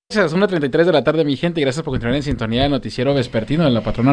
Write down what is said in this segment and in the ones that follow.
Gracias, 1:33 de la tarde, mi gente, y gracias por continuar en sintonía del noticiero vespertino de la Patrona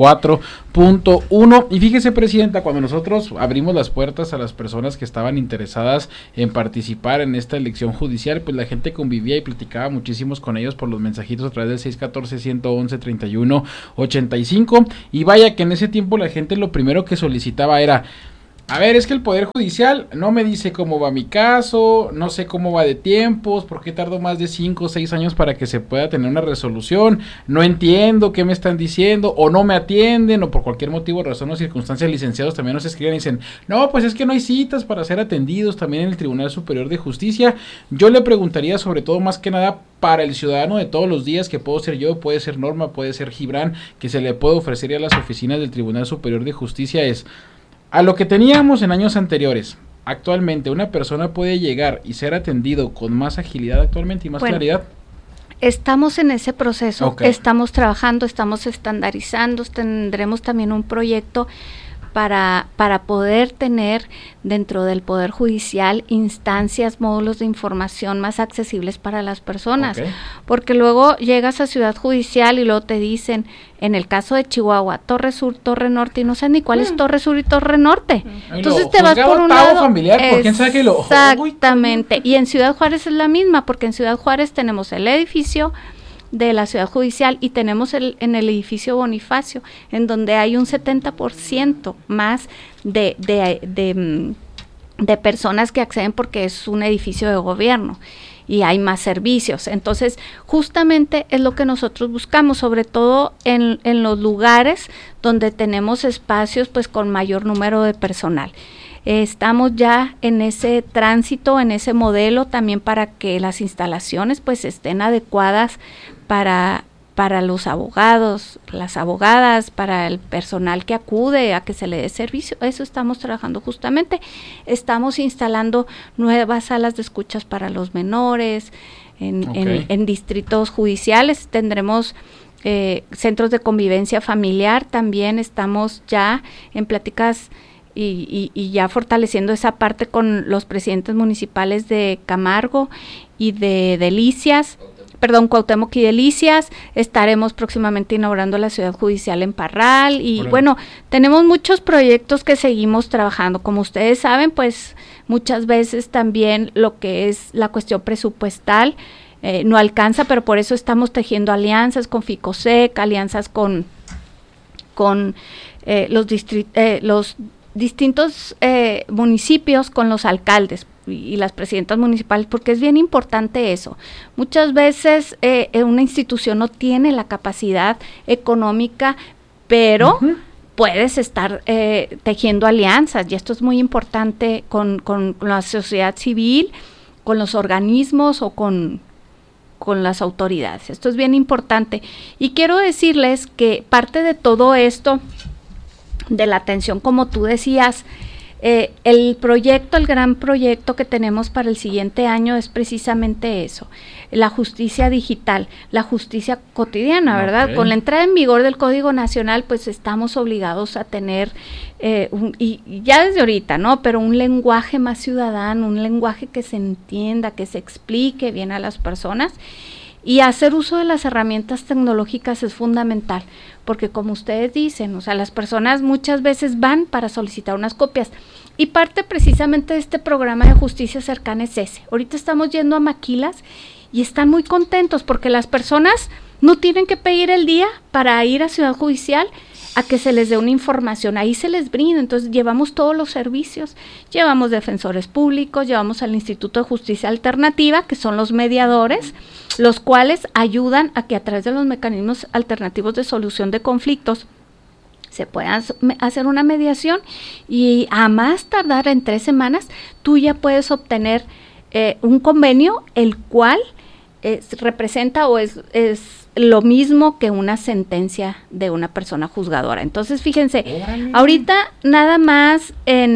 94.1. Y fíjese, presidenta, cuando nosotros abrimos las puertas a las personas que estaban interesadas en participar en esta elección judicial, pues la gente convivía y platicaba muchísimos con ellos por los mensajitos a través del 614-111-3185. Y vaya que en ese tiempo la gente lo primero que solicitaba era: a ver, es que el Poder Judicial no me dice cómo va mi caso, no sé cómo va de tiempos, por qué tardo más de 5 o 6 años para que se pueda tener una resolución, no entiendo qué me están diciendo, o no me atienden, o por cualquier motivo, razón o circunstancia, licenciados también nos escriben y dicen: no, pues es que no hay citas para ser atendidos también en el Tribunal Superior de Justicia. Yo le preguntaría, sobre todo, más que nada, para el ciudadano de todos los días, que puedo ser yo, puede ser Norma, puede ser Gibran, que se le puede ofrecer a las oficinas del Tribunal Superior de Justicia es: a lo que teníamos en años anteriores, actualmente una persona puede llegar y ser atendido con más agilidad actualmente y más claridad. Estamos en ese proceso, estamos trabajando, estamos estandarizando, tendremos también un proyecto para poder tener dentro del Poder Judicial instancias, módulos de información más accesibles para las personas, porque luego llegas a Ciudad Judicial y luego te dicen, en el caso de Chihuahua, Torre Sur, Torre Norte, y no sé ni cuál es Torre Sur y Torre Norte. Entonces te vas por un lado. Familiar, ¿por quién sabe que lo... Exactamente, y en Ciudad Juárez es la misma, porque en Ciudad Juárez tenemos el edificio de la Ciudad Judicial y tenemos en el edificio Bonifacio, en donde hay un 70% más de personas que acceden, porque es un edificio de gobierno y hay más servicios. Entonces, justamente es lo que nosotros buscamos, sobre todo en los lugares donde tenemos espacios pues con mayor número de personal. Estamos ya en ese tránsito, en ese modelo, también para que las instalaciones pues estén adecuadas para los abogados, las abogadas, para el personal que acude a que se le dé servicio. Eso estamos trabajando justamente. Estamos instalando nuevas salas de escuchas para los menores, en distritos judiciales tendremos centros de convivencia familiar. También estamos ya en pláticas y ya fortaleciendo esa parte con los presidentes municipales de Camargo y de Delicias, Cuauhtémoc y Delicias. Estaremos próximamente inaugurando la Ciudad Judicial en Parral y bueno, tenemos muchos proyectos que seguimos trabajando. Como ustedes saben, pues muchas veces también lo que es la cuestión presupuestal no alcanza, pero por eso estamos tejiendo alianzas con Ficosec, alianzas con los distintos municipios, con los alcaldes y las presidentas municipales, porque es bien importante eso. Muchas veces una institución no tiene la capacidad económica, pero puedes estar tejiendo alianzas, y esto es muy importante con la sociedad civil, con los organismos o con las autoridades. Esto es bien importante. Y quiero decirles que parte de todo esto, de la atención, como tú decías, el gran proyecto que tenemos para el siguiente año es precisamente eso, la justicia digital, la justicia cotidiana, ¿verdad? Con la entrada en vigor del Código Nacional, pues estamos obligados a tener, y ya desde ahorita, ¿no? Pero un lenguaje más ciudadano, un lenguaje que se entienda, que se explique bien a las personas. Y hacer uso de las herramientas tecnológicas es fundamental, porque como ustedes dicen, o sea, las personas muchas veces van para solicitar unas copias, y parte precisamente de este programa de justicia cercana es ese. Ahorita estamos yendo a maquilas y están muy contentos porque las personas no tienen que pedir el día para ir a Ciudad Judicial a que se les dé una información, ahí se les brinda. Entonces llevamos todos los servicios, llevamos defensores públicos, llevamos al Instituto de Justicia Alternativa, que son los mediadores, los cuales ayudan a que a través de los mecanismos alternativos de solución de conflictos se pueda hacer una mediación, y a más tardar en 3 semanas tú ya puedes obtener un convenio, el cual representa o es lo mismo que una sentencia de una persona juzgadora. Entonces, fíjense, ahorita nada más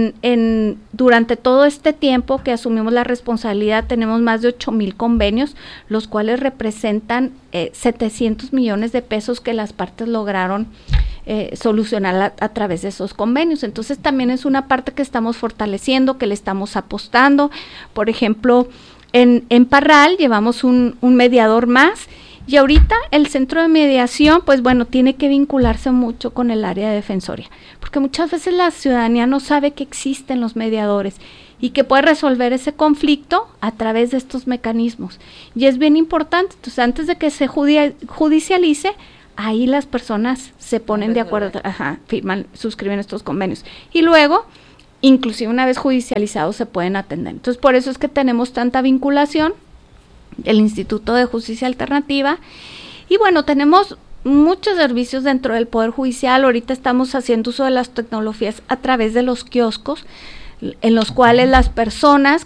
durante todo este tiempo que asumimos la responsabilidad, tenemos más de 8,000 convenios, los cuales representan 700 millones de pesos que las partes lograron solucionar a través de esos convenios. Entonces, también es una parte que estamos fortaleciendo, que le estamos apostando. Por ejemplo, En Parral llevamos un mediador más, y ahorita el centro de mediación, pues bueno, tiene que vincularse mucho con el área de defensoría, porque muchas veces la ciudadanía no sabe que existen los mediadores y que puede resolver ese conflicto a través de estos mecanismos. Y es bien importante, entonces antes de que se judicialice, ahí las personas se ponen de acuerdo, firman, suscriben estos convenios. Y luego, inclusive una vez judicializados, se pueden atender. Entonces, por eso es que tenemos tanta vinculación, el Instituto de Justicia Alternativa. Y bueno, tenemos muchos servicios dentro del Poder Judicial. Ahorita estamos haciendo uso de las tecnologías a través de los kioscos, en los cuales las personas